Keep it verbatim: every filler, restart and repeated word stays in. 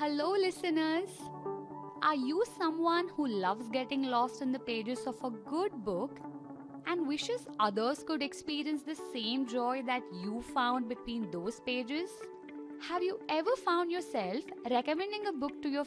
Hello, listeners. Are you someone who loves getting lost in the pages of a good book and wishes others could experience the same joy that you found between those pages? Have you ever found yourself recommending a book to your